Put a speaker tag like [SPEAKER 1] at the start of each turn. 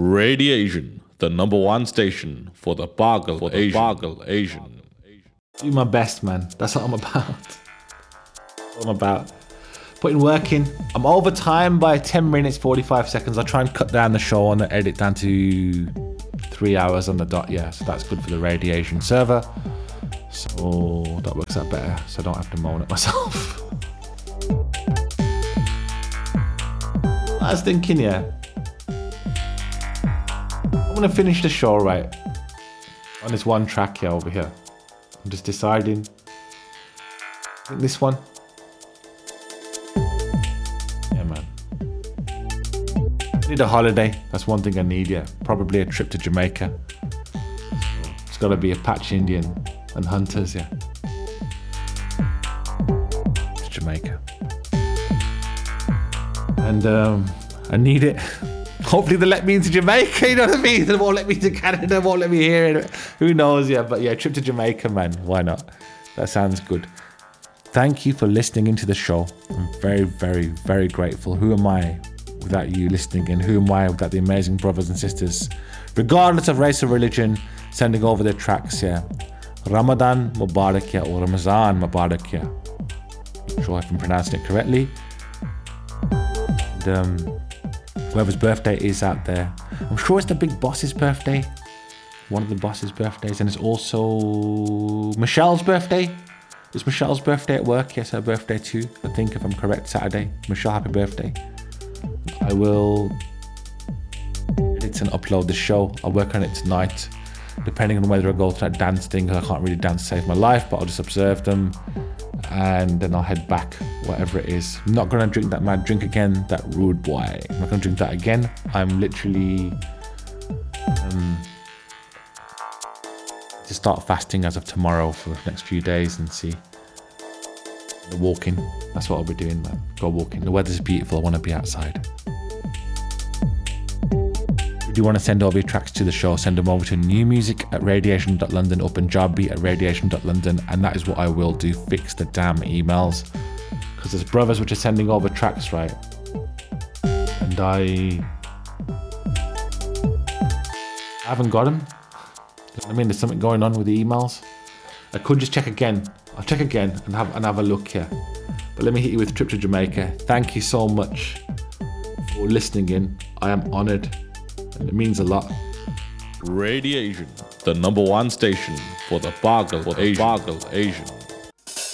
[SPEAKER 1] Radiation, the number one station for the Bargle Asian.
[SPEAKER 2] Do my best, man. That's what I'm about. What I'm about. Putting work in. I'm over time by 10 minutes, 45 seconds. I try and cut down the show and the edit down to 3 hours on the dot. Yeah, so that's good for the Radiation server. So that works out better, so I don't have to moan at myself. I was thinking, yeah, I'm gonna finish the show right on this one track here over here. I'm just deciding. I think this one. Yeah, man. I need a holiday. That's one thing I need, yeah. Probably a trip to Jamaica. It's gotta be Apache Indian and Hunters, yeah. It's Jamaica. And I need it. Hopefully they let me into Jamaica, you know what I mean? They won't let me to Canada, won't let me here. Who knows, yeah. But yeah, trip to Jamaica, man. Why not? That sounds good. Thank you for listening into the show. I'm very, very, very grateful. Who am I without you listening in? Who am I without the amazing brothers and sisters, regardless of race or religion, sending over their tracks, yeah. Ramadan Mubarak, yeah, or Ramazan Mubarak, yeah. Not sure if I'm pronouncing it correctly. And whoever's birthday is out there, I'm sure it's the big boss's birthday, one of the boss's birthdays, and it's also Michelle's birthday. It's Michelle's birthday at work. Yes, her birthday too, I think, if I'm correct. Saturday. Michelle, happy birthday. I will edit and upload the show. I'll work on it tonight, depending on whether I go to that dance thing. I can't really dance to save my life, but I'll just observe them and then I'll head back, whatever it is. I'm not gonna drink that mad drink again, that rude boy. I'm not gonna drink that again. I'm literally to start fasting as of tomorrow for the next few days and see the walking. That's what I'll be doing, man. Go walking. The weather's beautiful. I want to be outside. If you want to send over your tracks to the show, send them over to newmusic@radiation.london or punjabi@radiation.london, and that is what I will do. Fix the damn emails, because there's brothers which are sending over tracks, right? And I haven't got them. You know what I mean? There's something going on with the emails. I could just check again. I'll check again and have a look here. But let me hit you with Trip to Jamaica. Thank you so much for listening in. I am honoured and it means a lot.
[SPEAKER 1] Radiation, the number one station for the Bargle Asian.